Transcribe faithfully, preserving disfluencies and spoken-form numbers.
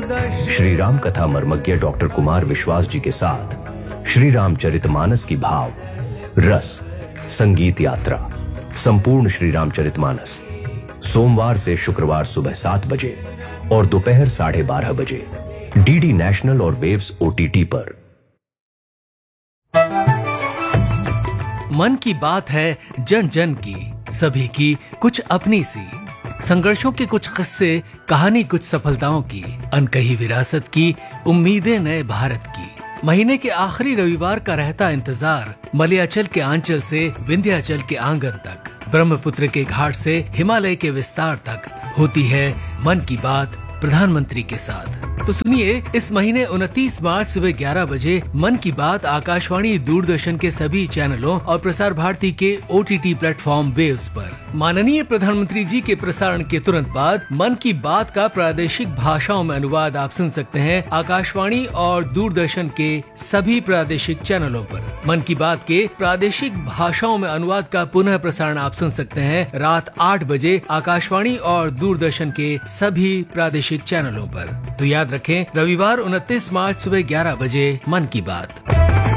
श्री राम कथा मर्मज्ञ डॉक्टर कुमार विश्वास जी के साथ श्री रामचरितमानस की भाव रस संगीत यात्रा संपूर्ण श्री रामचरितमानस सोमवार से शुक्रवार सुबह सात बजे और दोपहर साढ़े बारह बजे डीडी नेशनल और वेव्स ओटीटी पर। मन की बात है जन जन की, सभी की कुछ अपनी सी, संघर्षों के कुछ किस्से, कहानी कुछ सफलताओं की, अनकही विरासत की, उम्मीदें नए भारत की। महीने के आखिरी रविवार का रहता इंतजार, मलयाचल के आंचल से विंध्याचल के आंगन तक, ब्रह्मपुत्र के घाट से हिमालय के विस्तार तक होती है मन की बात प्रधानमंत्री के साथ। तो सुनिए, इस महीने उनतीस मार्च सुबह ग्यारह बजे मन की बात आकाशवाणी दूरदर्शन के सभी चैनलों और प्रसार भारती के ओटीटी प्लेटफॉर्म वेव्स पर। माननीय प्रधानमंत्री जी के प्रसारण के तुरंत बाद मन की बात का प्रादेशिक भाषाओं में अनुवाद आप सुन सकते हैं आकाशवाणी और दूरदर्शन के सभी प्रादेशिक चैनलों पर। मन की बात के प्रादेशिक भाषाओं में अनुवाद का पुनः प्रसारण आप सुन सकते हैं रात आठ बजे आकाशवाणी और दूरदर्शन के सभी प्रादेशिक चैनलों पर। तो याद रखें, रविवार उनतीस मार्च सुबह ग्यारह बजे मन की बात।